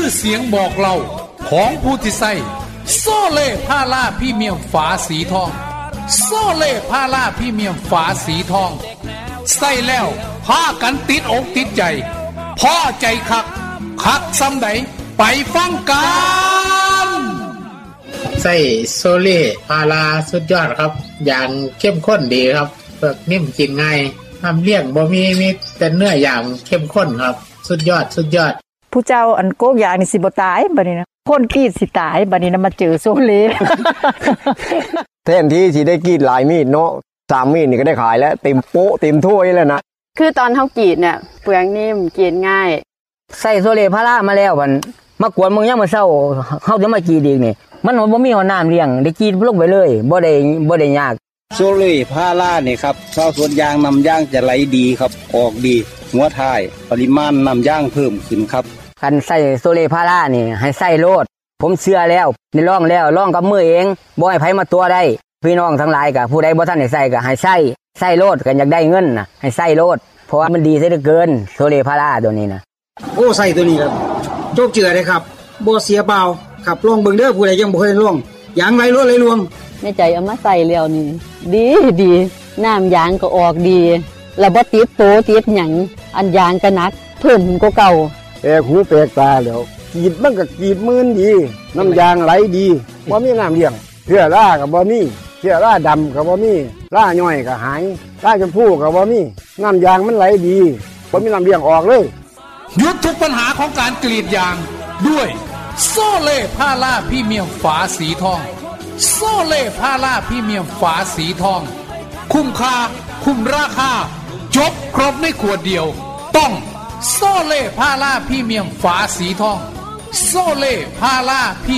อเสียงบอกเล่าของผู้ที่ใส่โซเล่พาราพรีเมียมฝาสีทองโซเล่พาราพรีเมียมฝาสีทองใส่แล้วพากันติดอกติดใจพอใจคักซ้ำใดไปฟังกันใส่โซเล่พาราสุดยอดครับอย่างเข้มข้นดีครับเปิกนิ่มกินง่ายทำเลี้ยงบ่มีแต่เนื้ออย่างเข้มข้นครับสุดยอดผู้เจ้าอันโกกยานี่สิบ่ตายบัดนี้นะคนกรีดสิตายบัดนี้นะมาเจอโซเล่แทนที่สิได้กรีดหลายมีดเนาะ3มีดนี่ก็ได้ขายแล้วเต็มโป๊ะเต็มถ้วยแล้วนะคือตอนเฮากรีดเนี่ยเปลือกนิ่มกรีดง่ายใส่โซเล่พารามาแล้วมันมากวนมึงยังมาเศร้าเฮาจะมากรีดอีกนี่มันบ่มีหัวน้ำเลี้ยงได้กรีดลงไปเลยบ่ได้ยากโซเล่พารานี่ครับชาวสวนยางนำยางจะไหลดีครับออกดีหัวท้ายปริมาณนำยางเพิ่มขึ้นครับคันใส่โซเล่พารานี่ให้ใส่โลดผมเชื่อแล้วได้ลองกับมือเองบ่ให้ไผมาตัวได้พี่น้องทั้งหลายก็ผู้ใดบ่ทันได้ใส่ก็ให้ใส่โลดกันอยากได้เงินน่ะให้ใส่โลดเพราะว่ามันดีซะเหลือเกินโซเล่พาราตัวนี้นะโอ้ใส่ตัวนี้ครับโจกเจือเลยครับบ่เสียเปล่าครับลองเบิ่งเด้อผู้ใดยังบ่เคยลองยางไหลรวดไหลรวงแม่ใจเอามาใส่แล้วนี่ดีน้ำยางก็ออกดีแล้วบ่ติดโตติดหยังอันยางก็หนักเพิ่มกว่าเก่าหูแปลกตาแล้วกรีดมันก็กรีดมื่นดีน้ำยางไหลดีบ่มีน้ำเลี้ยงเชื้อราก็บ่มีเชื้อราดำก็บ่มีราย่อยก็หายราชมพูก็บ่มีน้ำยางมันไหลดีบ่มีน้ำเลี้ยงออกเลยหยุดทุกปัญหาของการกรีดยางด้วยโซเล่พาราพรีเมียมฝาสีทองโซเล่พาราพรีเมียมฝาสีทองคุ้มค่าคุ้มราคาจบครบในขวดเดียวต้องโซเล่พาราพรีเมียมฝาสีทองโซเล่พารา